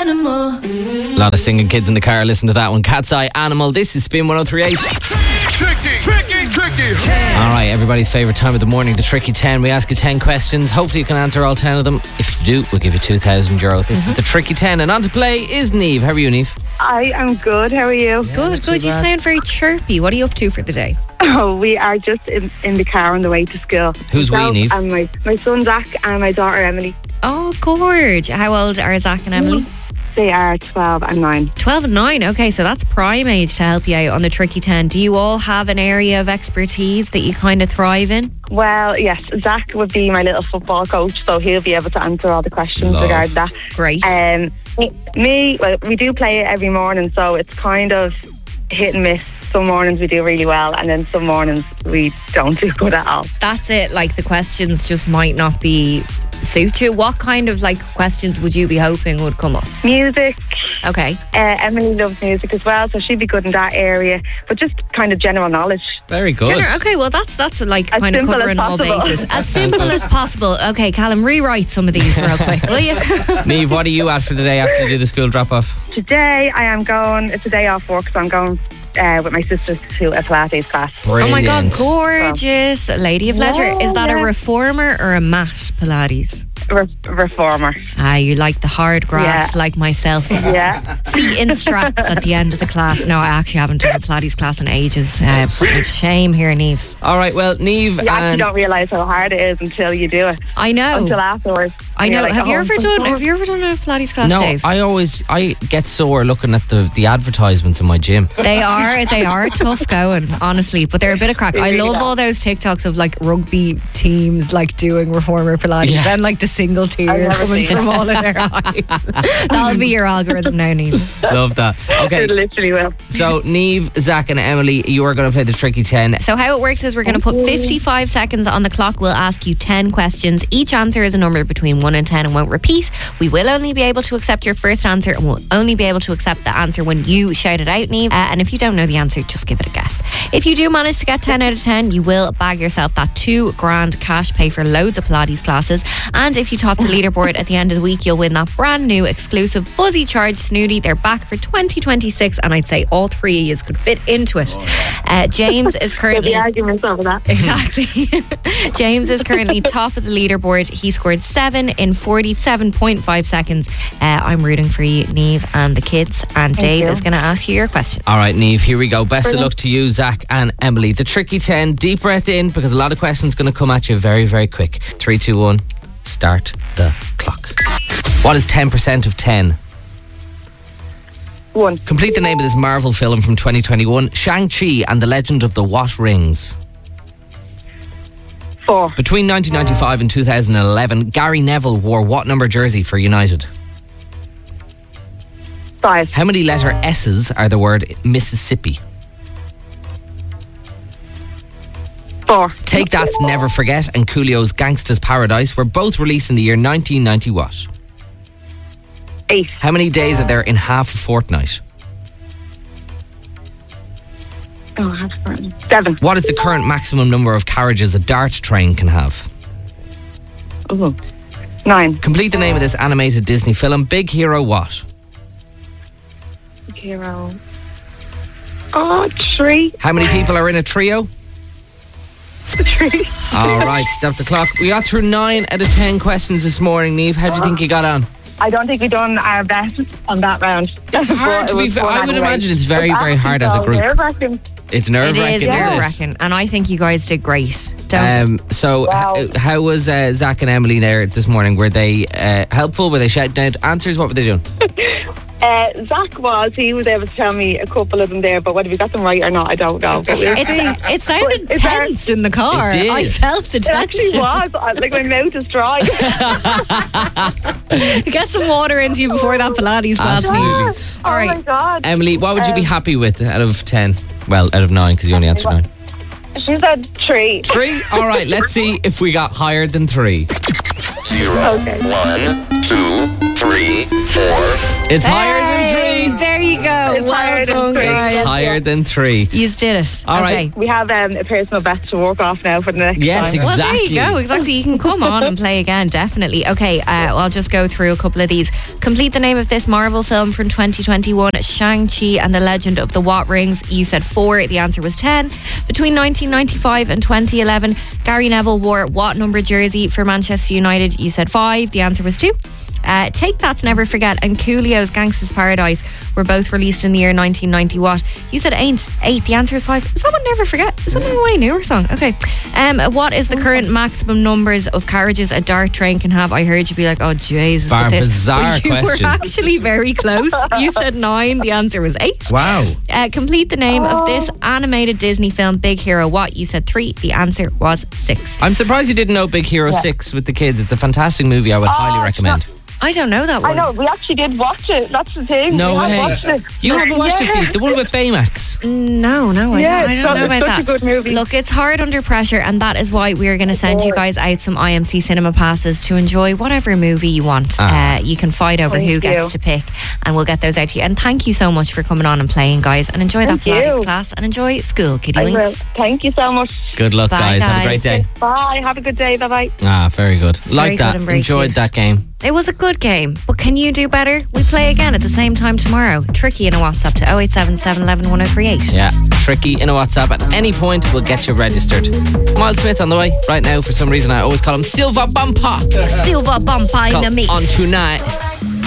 Animal. A lot of singing kids in the car. Listen to that one. Cat's Eye Animal. This is Spin 103.8. Tricky. All right, everybody's favourite time of the morning, the Tricky 10. We ask you 10 questions. Hopefully you can answer all 10 of them. If you do, we'll give you €2,000. This is the Tricky 10. And on to play is Neve. How are you, Neve? I am good. How are you? Good. You sound very chirpy. What are you up to for the day? Oh, we are just in the car on the way to school. Who's we, Neve? And my son Zach and my daughter Emily. Oh, gorge. How old are Zach and Emily? They are 12 and 9. 12 and 9. Okay, so that's prime age to help you out on the Tricky 10. Do you all have an area of expertise that you kind of thrive in? Well, yes, Zach would be my little football coach, so he'll be able to answer all the questions regarding that. Great. Me, well, we do play it every morning, so it's kind of hit and miss. Some mornings we do really well, and then some mornings we don't do good at all. That's it. Like, the questions just might not suit you. What kind of questions would you be hoping would come up? Music. Okay. Emily loves music as well, so she'd be good in that area. But just kind of general knowledge. Very good. Okay, well that's like as kind of covering all bases. As simple as possible. Okay, Callum, rewrite some of these real quick, will you? Neve, what are you at for the day after you do the school drop off? Today I am going. It's a day off work, so I'm going with my sisters to a Pilates class. Brilliant. Oh my God, gorgeous. Lady of leisure. Is that a reformer or a mat Pilates? Reformer. You like the hard graft like myself. Yeah. Feet in straps at the end of the class. No, I actually haven't done a Pilates class in ages. Put me to shame here, Neve. All right, well, Neve, you actually don't realise how hard it is until you do it. I know. Until afterwards. I know. Have you ever done a Pilates class, Dave? No, I get sore looking at the advertisements in my gym. They are tough going, honestly, but they're a bit of crack. I love all those TikToks of rugby teams doing reformer Pilates and the single tear coming from all of their eyes. That'll be your algorithm now, Neve. Love that. Okay. It literally will. So Neve, Zach and Emily, you are going to play the Tricky 10. So how it works is we're going to put 55 seconds on the clock. We'll ask you 10 questions. Each answer is a number between 1 and 10 and won't repeat. We will only be able to accept your first answer, and we'll only be able to accept the answer when you shout it out, Neve. And if you don't know the answer, just give it a guess. If you do manage to get 10 out of 10, you will bag yourself that $2,000 cash pay for loads of Pilates classes. And if you top the leaderboard at the end of the week, you'll win that brand new exclusive Fuzzy Charge Snooty. They're back for 2026, and I'd say all three of you could fit into it. James is currently the arguments over that. Exactly. James is currently top of the leaderboard. He scored 7 in 47.5 seconds. I'm rooting for you, Neve, and the kids, and Dave is going to ask you your question. All right, Neve, here we go. Best of luck to you, Zach and Emily. The Tricky 10, deep breath in, because a lot of questions going to come at you very, very quick. 3, 2, 1, start the clock. What is 10% of 10? 1. Complete the name of this Marvel film from 2021. Shang-Chi and the Legend of the What Rings. 4. Between 1995 and 2011, Gary Neville wore what number jersey for United? 5. How many letter S's are the word Mississippi? 4. Take That's Never Forget and Coolio's Gangsta's Paradise were both released in the year 1990 what? 8. How many days are there in half a fortnight? 7. What is the current maximum number of carriages a Dart train can have? 9. Complete the name of this animated Disney film. Big Hero what? 0. 3. How many people are in a trio? 3. All right, stop the clock. We got through 9 out of 10 questions this morning, Neve. How do you think you got on? I don't think we've done our best on that round. It's hard to be fair. I would imagine it's very, very hard as a group. It's nerve-wracking. It is nerve-wracking, and I think you guys did great. How was Zach and Emily there this morning? Were they helpful? Were they shouting out answers? What were they doing? Zach he was able to tell me a couple of them there, but whether we got them right or not, I don't know. But it sounded tense in the car. It did. I felt the tension. It actually was. My mouth is dry. Get some water into you before that Pilates class. Absolutely. All right. Oh my God. Emily, what would you be happy with out of 10? Well, out of 9, because you only answered 9. She said 3. 3? All right, let's see if we got higher than 3. 0, Okay. 1, 2, 3, 4. It's higher than 3. There you you go. It's Well higher than done, three. guys. It's higher than 3. You did it. All okay. right. We have a personal best to work off now for the next Yes, time. exactly. Well, there you go. Exactly. You can come on and play again, definitely. Okay, well, I'll just go through a couple of these. Complete the name of this Marvel film from 2021, Shang-Chi and the Legend of the Watt Rings. You said 4. The answer was 10. Between 1995 and 2011, Gary Neville wore what number jersey for Manchester United? You said 5. The answer was 2. Take That's Never Forget and Coolio's Gangsta's Paradise were both released in the year 1990. What? You said 8. The answer is 5. Is that one Never Forget? Is that a way newer song? Okay. What is the current maximum numbers of carriages a dart train can have? I heard you be like, oh Jesus, with this. Bizarre But you question. were actually very close. You said 9. The answer was 8. Wow. Complete the name of this animated Disney film, Big Hero. What? You said 3. The answer was 6. I'm surprised you didn't know Big Hero 6 with the kids. It's a fantastic movie. I would highly recommend. I don't know that one. I know, we actually did watch it. That's the thing. No we have way. watched it. You haven't watched it, Pete? The one with Baymax. No, I Yeah, don't know about it's such that. a good movie. Look, it's hard under pressure, and that is why we're going to send you guys out some IMC cinema passes to enjoy whatever movie you want. You can fight over Thank who you. gets to pick, and we'll get those out to you. And thank you so much for coming on and playing, guys, and enjoy Thank that Pilates you. class and enjoy school, Kiddie I will. Winks. Thank you so much. Good luck, Bye, guys. Have a great guys. day. Bye. Have a good day. Bye-bye. Very good. Like good that. and very Enjoyed cute. that game. It was a good game, but can you do better? We play again at the same time tomorrow. Tricky in a WhatsApp to 087 711 1038. Yeah. Tricky in a WhatsApp at any point will get you registered. Miles Smith on the way right now. For some reason, I always call him Silva Bumpa. Silver bump Called in the mix. On Tonight.